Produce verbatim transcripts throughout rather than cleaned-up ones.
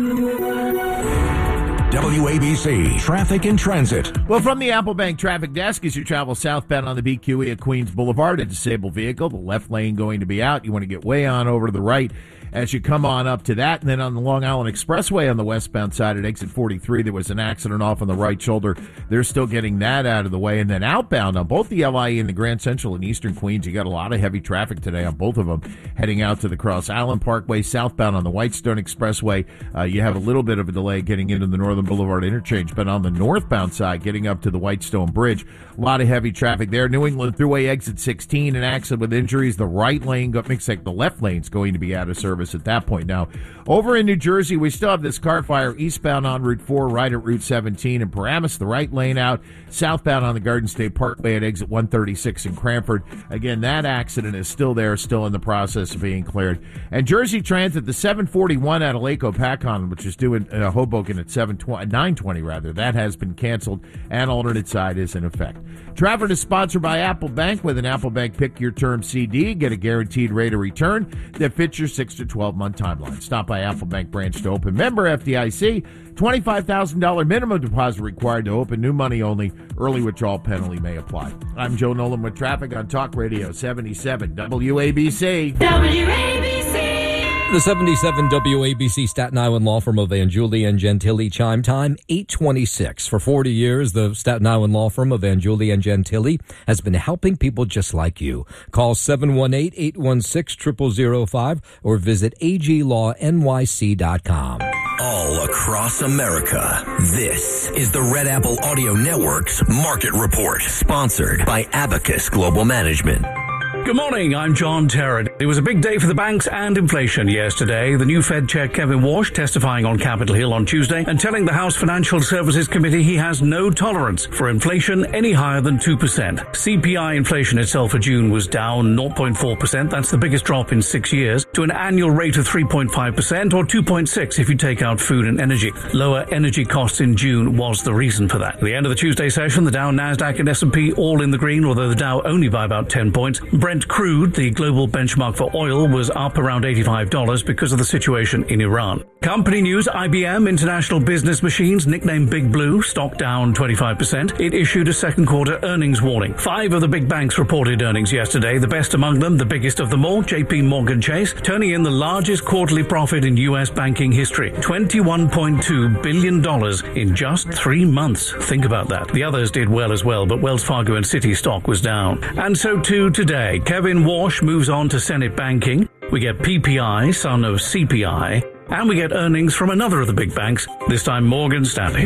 W A B C Traffic and Transit. Well, from the Apple Bank Traffic Desk, as you travel southbound on the B Q E at Queens Boulevard, a disabled vehicle, the left lane going to be out. You want to get way on over to the right as you come on up to that. And then on the Long Island Expressway on the westbound side at exit forty-three, there was an accident off on the right shoulder. They're still getting that out of the way. And then outbound on both the L I E and the Grand Central in Eastern Queens, you got a lot of heavy traffic today on both of them heading out to the Cross Island Parkway. Southbound on the Whitestone Expressway, uh, you have a little bit of a delay getting into the Northern Boulevard interchange. But on the northbound side, getting up to the Whitestone Bridge, a lot of heavy traffic there. New England Thruway exit sixteen, an accident with injuries. The right lane, got mixed like the left lane's going to be out of service at that point. Now, over in New Jersey, we still have this car fire eastbound on Route four, right at Route seventeen in Paramus, the right lane out. Southbound on the Garden State Parkway at exit one thirty-six in Cranford. Again, that accident is still there, still in the process of being cleared. And Jersey Transit, the seven forty-one out of Lake Opakon, which is due in uh, Hoboken at nine twenty, rather, that has been canceled, and alternate side is in effect. Traffic is sponsored by Apple Bank. With an Apple Bank Pick Your Term C D, get a guaranteed rate of return that fits your six to twelve month timeline. Stop by Apple Bank branch to open. Member F D I C, twenty-five thousand dollars minimum deposit required to open. New money only. Early withdrawal penalty may apply. I'm Joe Nolan with traffic on Talk Radio seventy-seven W A B C. W A B C. The seventy-seven W A B C Staten Island law firm of Vanjuli and Gentili. Chime time, eight twenty-six. For forty years, the Staten Island law firm of Vanjuli and Gentili has been helping people just like you. Call seven one eight, eight one six, zero zero zero five or visit A G law N Y C dot com. All across America, this is the Red Apple Audio Network's Market Report, sponsored by Abacus Global Management. Good morning, I'm John Terrett. It was a big day for the banks and inflation yesterday. The new Fed Chair Kevin Walsh testifying on Capitol Hill on Tuesday and telling the House Financial Services Committee he has no tolerance for inflation any higher than two percent. C P I inflation itself for June was down zero point four percent. That's the biggest drop in six years to an annual rate of three point five percent or two point six if you take out food and energy. Lower energy costs in June was the reason for that. At the end of the Tuesday session, the Dow, Nasdaq and S and P all in the green, although the Dow only by about ten points. Brent crude, the global benchmark for oil, was up around eighty-five dollars because of the situation in Iran. Company news, I B M, International Business Machines, nicknamed Big Blue, stock down twenty-five percent. It issued a second quarter earnings warning. Five of the big banks reported earnings yesterday. The best among them, the biggest of them all, J P Morgan Chase, turning in the largest quarterly profit in U S banking history, twenty-one point two billion dollars in just three months. Think about that. The others did well as well, but Wells Fargo and Citi stock was down. And so too today. Kevin Walsh moves on to Senate banking. We get P P I, son of C P I, and we get earnings from another of the big banks, this time Morgan Stanley.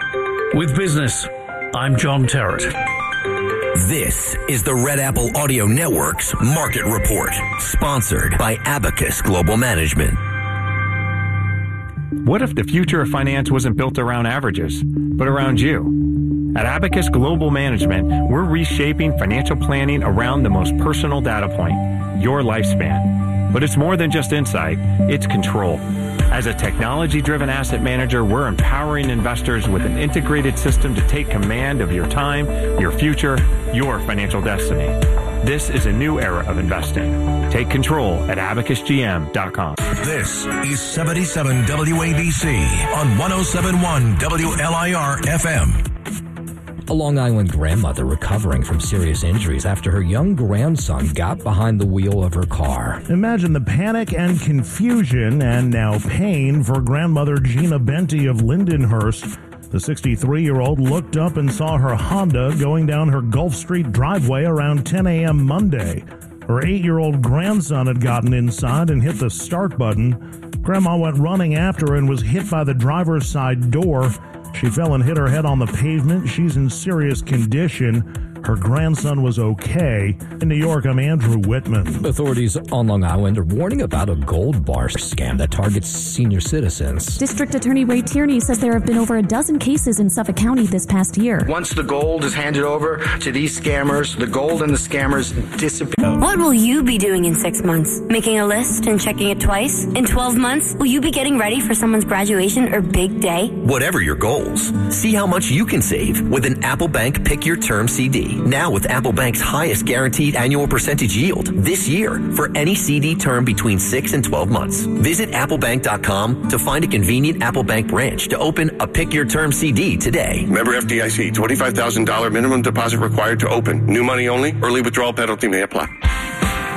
With business, I'm John Terrett. This is the Red Apple Audio Network's Market Report, sponsored by Abacus Global Management. What if the future of finance wasn't built around averages, but around you? At Abacus Global Management, we're reshaping financial planning around the most personal data point, your lifespan. But it's more than just insight, it's control. As a technology-driven asset manager, we're empowering investors with an integrated system to take command of your time, your future, your financial destiny. This is a new era of investing. Take control at abacus g m dot com. This is seventy-seven W A B C on one oh seven point one W L I R F M. A Long Island grandmother recovering from serious injuries after her young grandson got behind the wheel of her car. Imagine the panic and confusion and now pain for grandmother Gina Benty of Lindenhurst. The sixty-three-year-old looked up and saw her Honda going down her Gulf Street driveway around ten a.m. Monday. Her eight-year-old grandson had gotten inside and hit the start button. Grandma went running after her and was hit by the driver's side door. She fell and hit her head on the pavement. She's in serious condition. Her grandson was okay. In New York, I'm Andrew Whitman. Authorities on Long Island are warning about a gold bar scam that targets senior citizens. District Attorney Ray Tierney says there have been over a dozen cases in Suffolk County this past year. Once the gold is handed over to these scammers, the gold and the scammers disappear. What will you be doing in six months? Making a list and checking it twice? In twelve months, will you be getting ready for someone's graduation or big day? Whatever your goals, see how much you can save with an Apple Bank Pick Your Term C D. money. Now with Apple Bank's highest guaranteed annual percentage yield this year for any C D term between six and twelve months. Visit apple bank dot com to find a convenient Apple Bank branch to open a Pick Your Term C D today. Member F D I C, twenty-five thousand dollars minimum deposit required to open. New money only. Early withdrawal penalty may apply.